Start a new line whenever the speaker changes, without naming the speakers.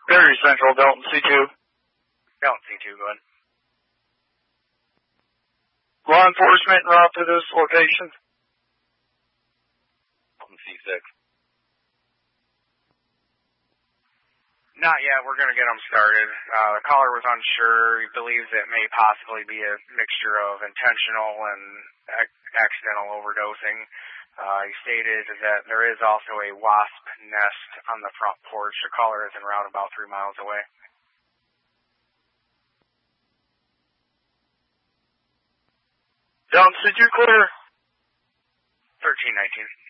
Very Central, Delta C2.
Delta C2, go ahead.
Law enforcement en route to this location.
C6. Not yet. We're going to get them started. The caller was unsure. He believes it may possibly be a mixture of intentional and accidental overdosing. He stated that there is also a wasp nest on the front porch. The caller is en route about 3 miles away.
Delta C2 clear.
1319.